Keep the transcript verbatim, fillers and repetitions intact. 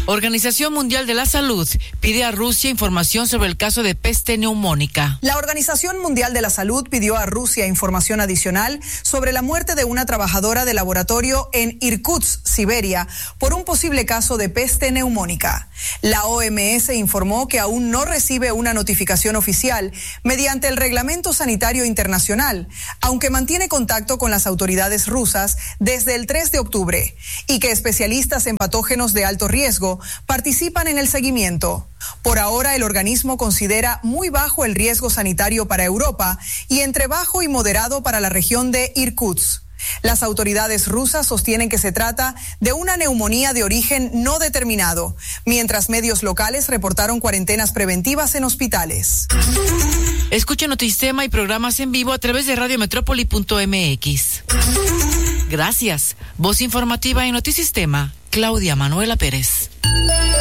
Organización Mundial de la Salud pide a Rusia información sobre el caso de peste neumónica. La Organización Mundial de la Salud pidió a Rusia información adicional sobre la muerte de una trabajadora de laboratorio en Irkutsk, Siberia, por un posible caso de peste neumónica. La O M S informó que aún no recibe una notificación oficial mediante el Reglamento Sanitario Internacional, aunque mantiene contacto con las autoridades rusas desde el tres de octubre, y que especialistas en patógenos de alto riesgo participan en el seguimiento. Por ahora, el organismo considera muy bajo el riesgo sanitario para Europa y entre bajo y moderado para la región de Irkutsk. Las autoridades rusas sostienen que se trata de una neumonía de origen no determinado, mientras medios locales reportaron cuarentenas preventivas en hospitales. Escucha Notisistema y programas en vivo a través de radio metrópoli punto m x. Gracias. Voz informativa en Notisistema, Claudia Manuela Pérez.